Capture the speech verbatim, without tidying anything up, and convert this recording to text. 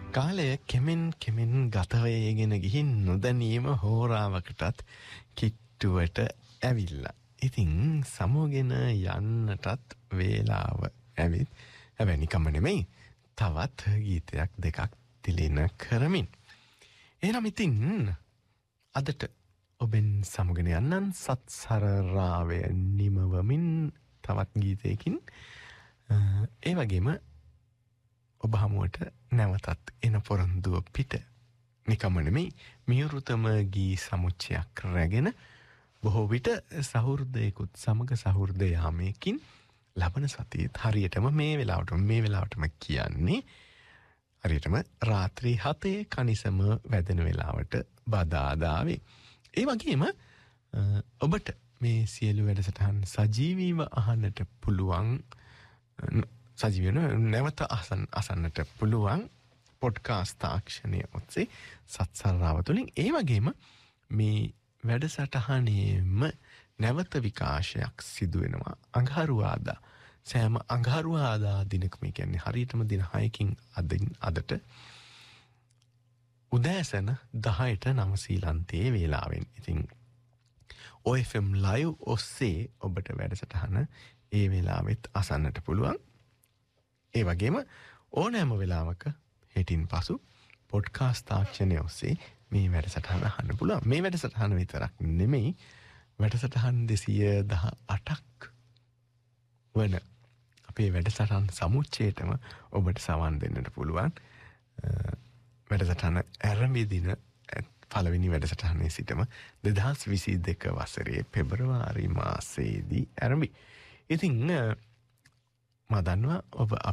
කාලය කෙමෙන් කෙමෙන් ගතවයගෙන ගිහින් නොදැනීම හෝරාවකටත් කිට්ටුවට ඇවිල්ලා. ඉතින් සමෝගෙන යන්නටත් වේලාව ඇවිත් හැබැයි නිකම්ම නෙමෙයි තවත් ගීතයක් දෙකක් තිලින කරමින්. එහෙනම් ඉතින් අදට ඔබෙන් සමගෙන යන්නන් සත්සරරාවය නිමවමින් තවත් ගීතයකින් ඒ වගේම ඔබ හමුවට නැවතත් එන පොරොන්දුව පිට නිකම්ම නෙමෙයි මියුරුතම ගී සමුච්චයක් රැගෙන බොහෝ විට සහෘදයකුත් සමග සහෘද යාමයකින් ලබන සතියේත් හරියටම මේ වෙලාවට මේ වෙලාවටම කියන්නේ හරියටම රාත්‍රී හතේ කනිසම වැදෙන වෙලාවට බදාදාවේ. ඒ වගේම ඔබට මේ සියලු වැඩසටහන් සජීවීව අහන්නට පුළුවන් සජීවීව නැවත අසන් අසන්නට පුළුවන් පොඩ්කාස්ට් තාක්ෂණය ඔස්සේ සත්සරාව තුළින්. ඒ වගේම මේ වැඩසටහනේම නැවත විකාශයක් සිදු වෙනවා අඟහරුවාදා. සෑම අඟහරුවාදා දිනකම කියන්නේ හරියටම දින හයකින් අදින් අදට උදෑසන දහයට නවසීලන්තයේ වේලාවෙන්. ඉතින් O F M live ඔස්සේ ඔබට වැඩසටහන ඒ වෙලාවෙත් අසන්නට පුළුවන්. ඒ වගේම ඕනෑම වෙලාවක හෙටින් පසු පොඩ්කාස්ට් තාක්ෂණය ඔස්සේ මේ වැඩසටහන අහන්න පුළුවන්. මේ වැඩසටහන විතරක් නෙමෙයි වැඩසටහන් දෙසිය දහ අටක් වන අපේ වැඩසටහන් සමුච්චයටම ඔබට සවන් දෙන්නට පුළුවන්. වැඩසටහන ආරම්භ දින පළවෙනි වැඩසටහනේ සිටම දෙදහස් විසි දෙක වසරේ පෙබරවාරි මාසයේදී ආරම්භයි. ඉතින් මම දන්නවා ඔබ